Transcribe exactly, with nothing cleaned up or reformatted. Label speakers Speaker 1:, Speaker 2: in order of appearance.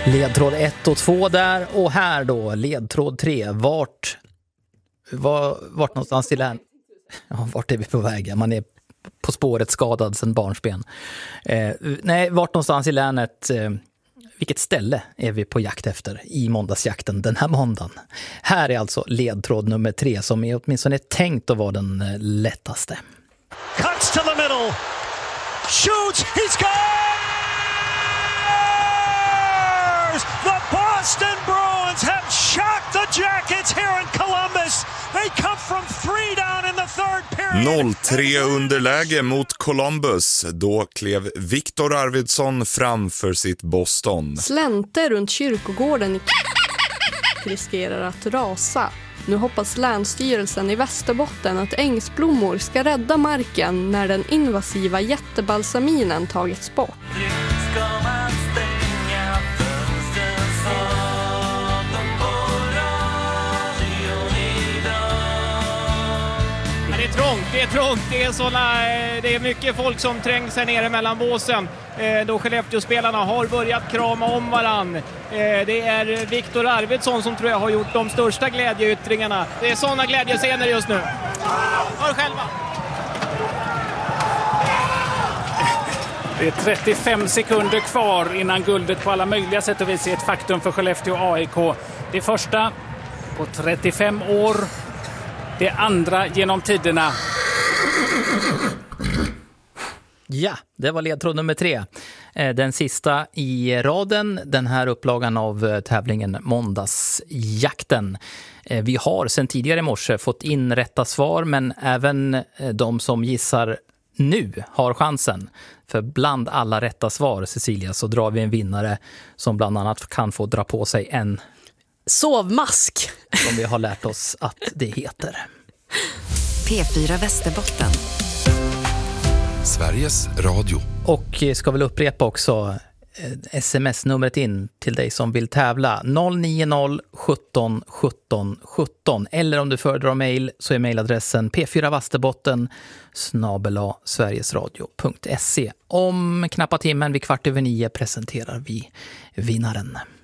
Speaker 1: Ledtråd ett och två där, och här då ledtråd tre. Vart var, vart någonstans i län? Ja, vart är vi på väg? Man är på spåret skadad sedan barnsben. Eh, nej, vart någonstans i länet, eh, vilket ställe är vi på jakt efter i måndagsjakten den här måndagen? Här är alltså ledtråd nummer tre, som är åtminstone tänkt att vara den eh, lättaste.
Speaker 2: Cuts to the middle. Shoots. He scores! The Boston Bruins have shocked the Jackets here in Columbus. They come from three down in the third period.
Speaker 3: noll tre underläge mot Columbus. Då klev Viktor Arvidsson framför sitt Boston.
Speaker 4: Slänter runt kyrkogården i riskerar att rasa. Nu hoppas Länsstyrelsen i Västerbotten att ängsblommor ska rädda marken när den invasiva jättebalsaminen tagits bort.
Speaker 5: Det är trångt, det är trångt, det är, såna, det är mycket folk som trängs här nere mellan båsen. Eh, då Skellefteå-spelarna har börjat krama om varann. Eh, det är Viktor Arvidsson som tror jag har gjort de största glädjeyttringarna. Det är sådana glädjescener just nu. Hör själva.
Speaker 6: Det är trettiofem sekunder kvar innan guldet på alla möjliga sätt och vis är ett faktum för Skellefteå A I K. Det första på trettiofem år. Det andra genom tiderna.
Speaker 1: Ja, det var ledtråd nummer tre. Den sista i raden, den här upplagan av tävlingen Måndagsjakten. Vi har sedan tidigare i morse fått in rätta svar, men även de som gissar nu har chansen. För bland alla rätta svar, Cecilia, så drar vi en vinnare som bland annat kan få dra på sig en
Speaker 4: sovmask,
Speaker 1: som vi har lärt oss att det heter.
Speaker 7: P fyra Västerbotten.
Speaker 8: Sveriges Radio.
Speaker 1: Och ska väl upprepa också sms-numret in till dig som vill tävla. noll nio noll sjutton sjutton sjutton. Eller om du föredrar mejl så är mejladressen p fyra vasterbotten snabel-a sverigesradio punkt se. Om knappa timmen vid kvart över nio presenterar vi vinnaren.